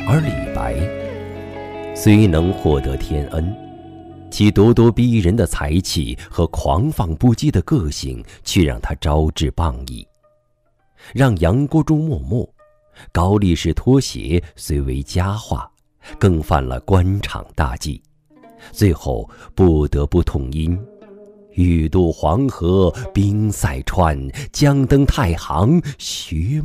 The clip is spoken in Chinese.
而李白虽能获得天恩，其咄咄逼人的才气和狂放不羁的个性却让他招致谤议，让杨国忠默默，高力士脱鞋虽为佳话，更犯了官场大忌，最后不得不痛饮欲渡黄河冰塞川，将登太行雪